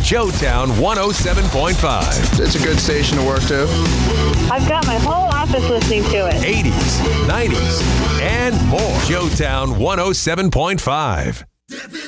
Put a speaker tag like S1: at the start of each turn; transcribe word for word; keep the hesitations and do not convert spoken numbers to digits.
S1: Joetown one oh seven point five.
S2: It's a good station to work to.
S3: I've got my whole office listening to it.
S1: eighties, nineties, and more. Joetown one oh seven point five.